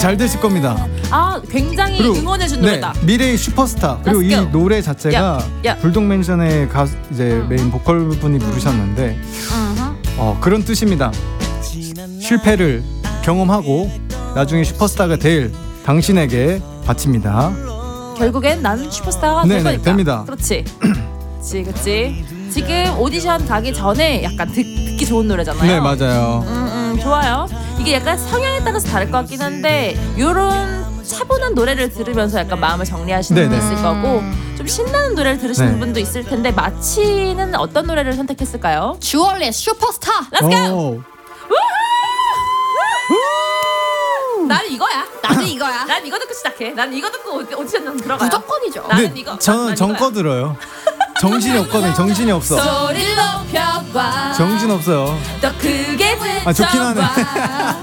잘 되실 겁니다. 아, 굉장히 응원해준 노래다. 미래의 슈퍼스타. 그리고 이 노래 자체가 불독맨션의 이제 메인 보컬 분이 부르셨는데 그런 뜻입니다. 실패를 경험하고 나중에 슈퍼스타가 될 당신에게 바칩니다. 결국엔 나는 슈퍼스타가 될 거니까. 됩니다. 그렇지. 그치. 지금 오디션 가기 전에 약간 듣기 좋은 노래잖아요. 네, 맞아요. 좋아요. 이게 약간 성향에 따라서 다를 것 같긴 한데 요런 차분한 노래를 들으면서 약간 마음을 정리하시는 분도 있을 거고 좀 신나는 노래를 들으시는 분도 있을 텐데 마치는 어떤 노래를 선택했을까요? 주얼리의 슈퍼스타. Let's go! 나는 이거야. 나도 이거야. 난 이거 듣고 시작해. 난 이거 듣고 오디션 들어가요. 무조건이죠. 나는 이거. 저는 정거 들어요. 정신이 없거든. 정신이 없어. 소리를 높여봐. 정신 없어요. 더 크게 좋긴 하네.